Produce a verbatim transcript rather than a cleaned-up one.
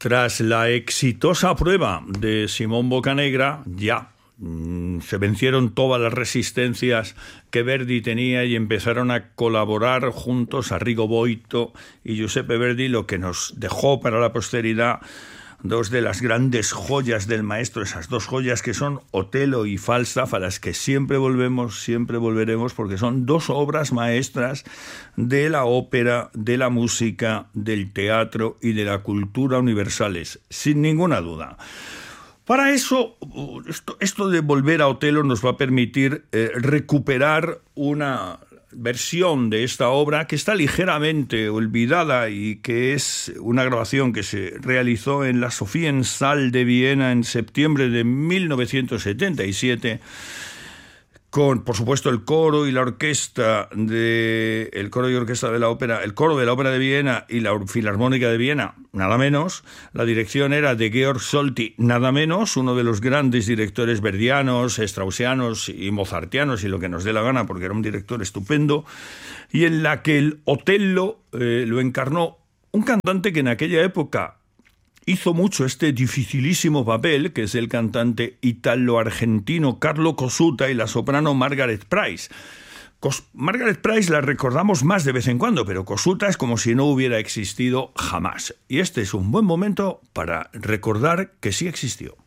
Tras la exitosa prueba de Simón Boccanegra, ya mmm, se vencieron todas las resistencias que Verdi tenía y empezaron a colaborar juntos Arrigo Boito y Giuseppe Verdi, lo que nos dejó para la posteridad dos de las grandes joyas del maestro, esas dos joyas que son Otelo y Falstaff, a las que siempre volvemos, siempre volveremos, porque son dos obras maestras de la ópera, de la música, del teatro y de la cultura universales, sin ninguna duda. Para eso, esto, esto de volver a Otelo nos va a permitir eh, recuperar una versión de esta obra que está ligeramente olvidada y que es una grabación que se realizó en la Sophiensaal de Viena en septiembre de mil novecientos setenta y siete, con, por supuesto, el coro y la orquesta de el coro y orquesta de la ópera, el coro de la Ópera de Viena y la Filarmónica de Viena, nada menos. La dirección era de Georg Solti, nada menos, uno de los grandes directores verdianos, straussianos y mozartianos y lo que nos dé la gana, porque era un director estupendo, y en la que el Otello eh, lo encarnó un cantante que en aquella época hizo mucho este dificilísimo papel, que es el cantante italo-argentino Carlo Cosuta y la soprano Margaret Price. Cos- Margaret Price la recordamos más de vez en cuando, pero Cosuta es como si no hubiera existido jamás. Y este es un buen momento para recordar que sí existió.